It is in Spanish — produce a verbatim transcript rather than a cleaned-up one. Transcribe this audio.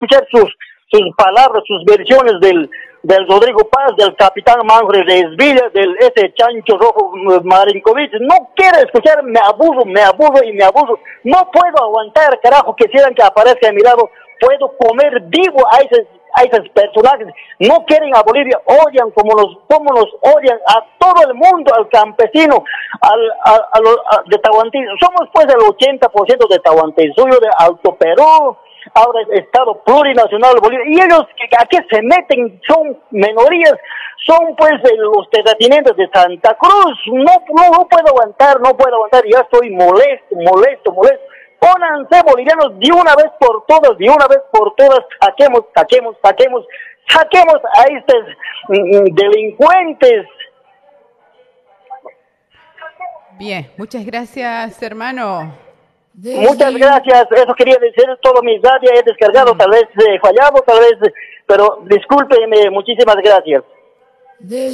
escuchar sus, sus palabras, sus versiones del, del Rodrigo Paz, del capitán Manfred Esvilla, del ese chancho rojo Marinkovic. No quiero escuchar, me aburro, me aburro y me aburro. No puedo aguantar, carajo, que quieran que aparezca a mi lado. Puedo comer vivo a esos, a esos personajes. No quieren a Bolivia, odian como nos, como nos odian a todo el mundo, al campesino, al, a, a los a, de Tahuantín. Somos pues el ochenta por ciento de Tahuantín, suyo de Alto Perú, ahora es Estado plurinacional de Bolivia. Y ellos, ¿a qué se meten? Son minorías, son pues los terratenientes de Santa Cruz. No, no, no puedo aguantar, no puedo aguantar, ya estoy molesto, molesto, molesto. Pónganse bolivianos de una vez por todas, de una vez por todas, saquemos, saquemos, saquemos, saquemos a estos mm, delincuentes. Bien, muchas gracias, hermano. Desde... Muchas gracias, eso quería decir, todo mis datos he descargado, mm. tal vez he fallado, tal vez, pero discúlpeme, muchísimas gracias. Desde...